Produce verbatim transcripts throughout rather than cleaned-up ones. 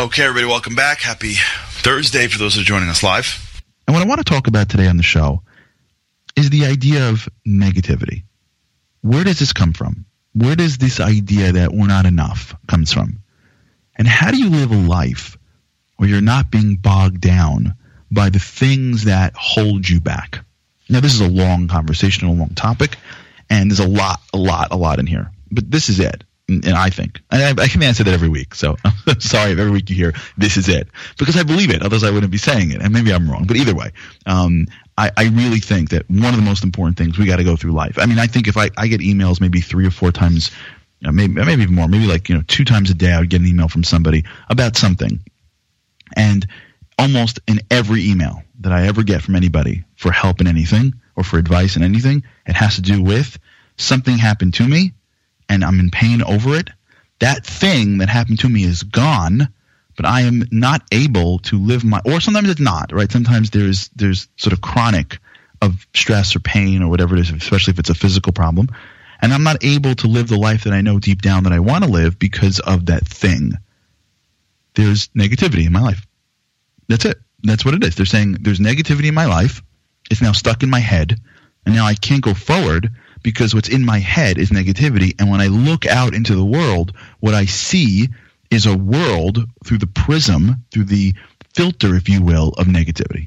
Okay, everybody, welcome back. Happy Thursday for those who are joining us live. And what I want to talk about today on the show is the idea of negativity. Where does this come from? Where does this idea that we're not enough comes from? And how do you live a life where you're not being bogged down by the things that hold you back? Now, this is a long conversation, a long topic, and there's a lot, a lot, a lot in here. But this is it. And I think, and I, I can answer that every week. So I'm sorry if every week you hear this is it, because I believe it. Otherwise, I wouldn't be saying it. And maybe I'm wrong. But either way, um, I, I really think that one of the most important things we got to go through life. I mean, I think if I, I get emails maybe three or four times, you know, maybe maybe even more, maybe like you know two times a day, I would get an email from somebody about something, and almost in every email that I ever get from anybody for help in anything or for advice in anything, it has to do with something happened to me. And I'm in pain over it. That thing that happened to me is gone, but I am not able to live my – or sometimes it's not, right? Sometimes there's there's sort of chronic of stress or pain or whatever it is, especially if it's a physical problem. And I'm not able to live the life that I know deep down that I want to live because of that thing. There's negativity in my life. That's it. That's what it is. They're saying there's negativity in my life. It's now stuck in my head, and now I can't go forward – because what's in my head is negativity. And when I look out into the world, what I see is a world through the prism, through the filter, if you will, of negativity.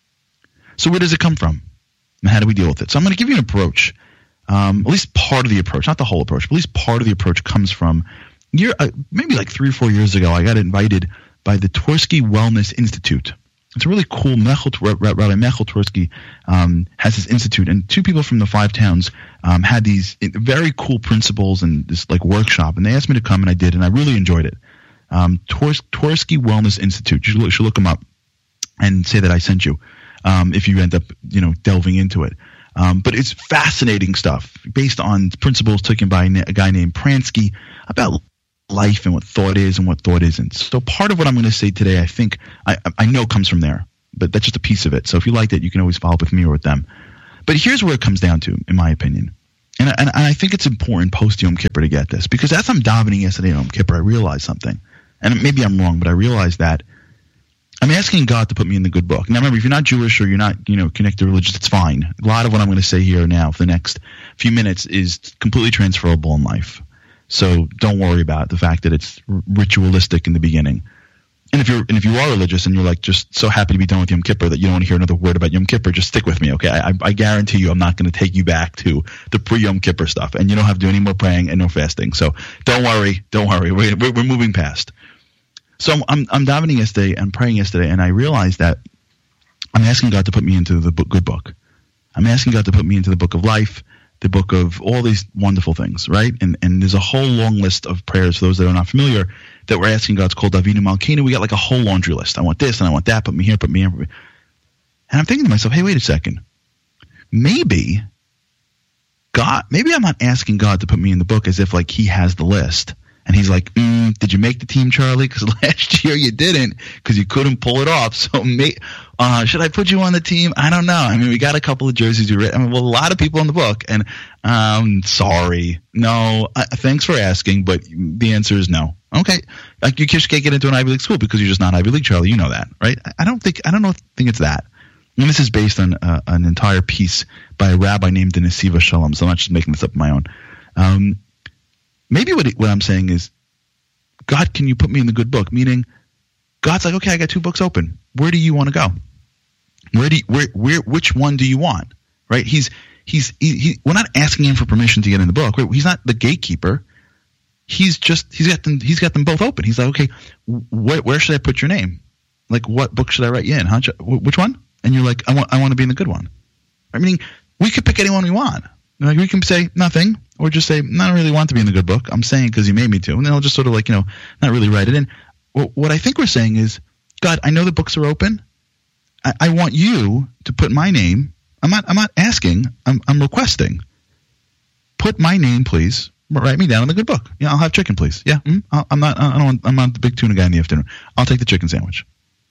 So where does it come from? And how do we deal with it? So I'm going to give you an approach, um, at least part of the approach, not the whole approach, but at least part of the approach comes from year, uh, maybe like three or four years ago, I got invited by the Twersky Wellness Institute. It's a really cool, Mechel, Rabbi Mechel Twersky um, has this institute, and two people from the five towns um, had these very cool principles and this like workshop, and they asked me to come, and I did, and I really enjoyed it. Um, Twers- Twersky Wellness Institute, you should, look, should look them up and say that I sent you um, if you end up you know delving into it. Um, but it's fascinating stuff based on principles taken by a guy named Pransky about life and what thought is and what thought isn't. So part of what I'm going to say today, I think, I, I know comes from there, but that's just a piece of it. So if you liked it, you can always follow up with me or with them. But here's where it comes down to, in my opinion. And, and, and I think it's important post Yom Kippur to get this, because as I'm davening yesterday on Yom Kippur, I realized something. And maybe I'm wrong, but I realized that I'm asking God to put me in the good book. Now remember, if you're not Jewish or you're not, you know, connected to religion, it's fine. A lot of what I'm going to say here now for the next few minutes is completely transferable in life. So don't worry about the fact that it's ritualistic in the beginning. And if you're and if you are religious and you're like just so happy to be done with Yom Kippur that you don't want to hear another word about Yom Kippur, just stick with me, okay? I, I guarantee you I'm not going to take you back to the pre-Yom Kippur stuff, and you don't have to do any more praying and no fasting. So don't worry, don't worry. We're, we're, we're moving past. So I'm, I'm I'm davening yesterday and praying yesterday, and I realized that I'm asking God to put me into the book, good book. I'm asking God to put me into the book of life, the book of all these wonderful things, right? And and there's a whole long list of prayers for those that are not familiar that we're asking God. It's called Avinu Malkeinu. We got like a whole laundry list. I want this and I want that. Put me here, put me here. Put me. And I'm thinking to myself, hey, wait a second. Maybe God, maybe I'm not asking God to put me in the book as if like he has the list. And he's like, mm, did you make the team, Charlie? Because last year you didn't because you couldn't pull it off. So may, uh, should I put you on the team? I don't know. I mean, we got a couple of jerseys. You read. I mean, well, a lot of people in the book. And um, sorry. No, uh, thanks for asking, but the answer is no. Okay. Like you just can't get into an Ivy League school because you're just not Ivy League, Charlie. You know that, right? I don't think – I don't know, think it's that. And this is based on uh, an entire piece by a rabbi named Nesiva Shalom. So I'm not just making this up on my own. Um Maybe what what I'm saying is, God, can you put me in the good book? Meaning, God's like, okay, I got two books open. Where do you want to go? Where do you, where where which one do you want? Right? He's he's he, he, we're not asking him for permission to get in the book. He's not the gatekeeper. He's just he's got them he's got them both open. He's like, okay, wh- where should I put your name? Like, what book should I write you in? Huh? Which one? And you're like, I want I want to be in the good one. I mean, we could pick anyone we want. Like we can say nothing, or just say, I don't really want to be in the good book. I'm saying because you made me to. And then I'll just sort of like, you know, not really write it in. Well, what I think we're saying is, God, I know the books are open. I, I want you to put my name. I'm not I'm not asking. I'm I'm requesting. Put my name, please. Write me down in the good book. Yeah, I'll have chicken, please. Yeah, mm, I'll, I'm not. I don't want, I'm not the big tuna guy in the afternoon. I'll take the chicken sandwich.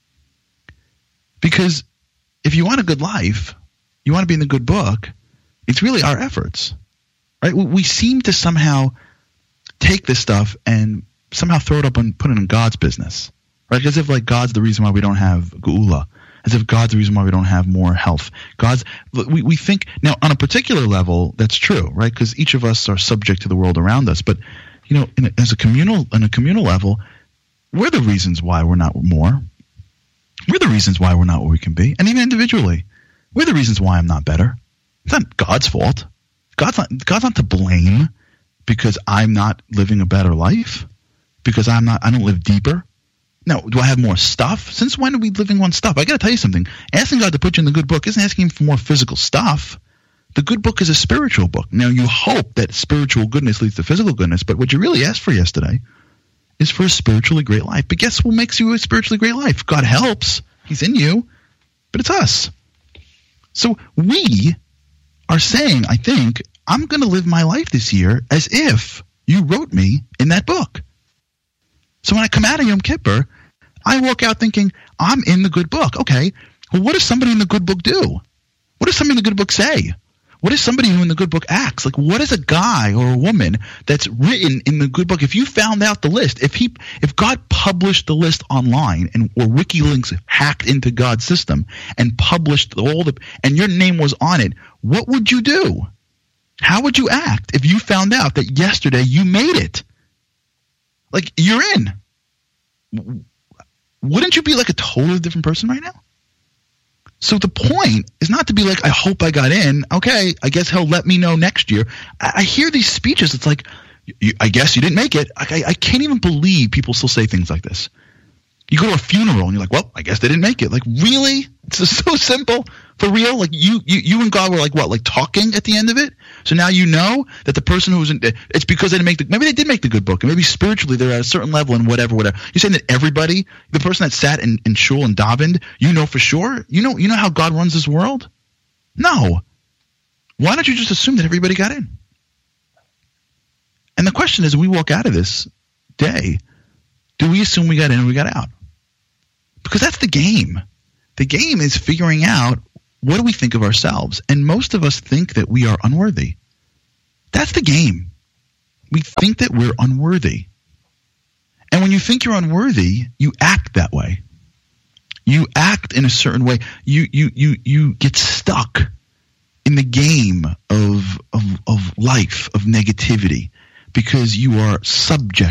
Because if you want a good life, you want to be in the good book. It's really our efforts, right? We seem to somehow take this stuff and somehow throw it up and put it in God's business. Right? As if like God's the reason why we don't have geula. As if God's the reason why we don't have more health. God's we, we think now on a particular level that's true, right? Because each of us are subject to the world around us. But you know, in a, as a communal on a communal level, we're the reasons why we're not more. We're the reasons why we're not what we can be, and even individually, we're the reasons why I'm not better. It's not God's fault. God's not God's not to blame because I'm not living a better life. Because I'm not I don't live deeper. Now, do I have more stuff? Since when are we living on stuff? I got to tell you something. Asking God to put you in the good book isn't asking him for more physical stuff. The good book is a spiritual book. Now, you hope that spiritual goodness leads to physical goodness, but what you really asked for yesterday is for a spiritually great life. But guess what makes you a spiritually great life? God helps. He's in you, but it's us. So we are saying, I think, I'm going to live my life this year as if you wrote me in that book. So when I come out of Yom Kippur, I walk out thinking, I'm in the good book. Okay, well, what does somebody in the good book do? What does somebody in the good book say? What is somebody who in the good book acts? Like, what is a guy or a woman that's written in the good book? If you found out the list, if he, if God published the list online and or WikiLeaks hacked into God's system and published all the, and your name was on it, what would you do? How would you act if you found out that yesterday you made it? Like, you're in. Wouldn't you be like a totally different person right now? So the point is not to be like, I hope I got in. Okay, I guess he'll let me know next year. I, I hear these speeches. It's like, you, I guess you didn't make it. I, I can't even believe people still say things like this. You go to a funeral and you're like, well, I guess they didn't make it. Like, really? It's just so simple. For real? Like, you, you, you and God were like, what, like talking at the end of it? So now you know that the person who was in, it's because they didn't make the, maybe they did make the good book. And maybe spiritually they're at a certain level and whatever, whatever. You're saying that everybody, the person that sat in, in shul and davened, you know for sure? You know, you know how God runs this world? No. Why don't you just assume that everybody got in? And the question is, when we walk out of this day, do we assume we got in or we got out? Because that's the game. The game is figuring out, what do we think of ourselves? And most of us think that we are unworthy. That's the game. We think that we're unworthy. And when you think you're unworthy, you act that way. You act in a certain way. You you you you get stuck in the game of of, of life, of negativity, because you are subject